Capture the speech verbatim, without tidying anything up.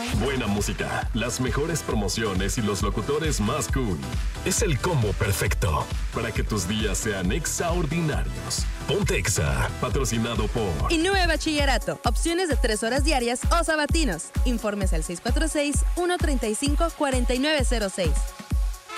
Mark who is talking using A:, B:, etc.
A: Buena música, las mejores promociones y los locutores más cool. Es el combo perfecto para que tus días sean extraordinarios. Ponte Exa, patrocinado por
B: Innove Bachillerato. Opciones de tres horas diarias o sabatinos. Informes al seis cuatro seis, uno tres cinco, cuatro nueve cero seis.